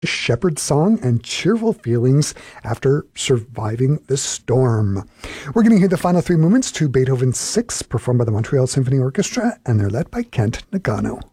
shepherd's song and cheerful feelings after surviving the storm. We're going to hear the final three movements to Beethoven's Sixth, performed by the Montreal Symphony Orchestra, and they're led by Kent Nagano.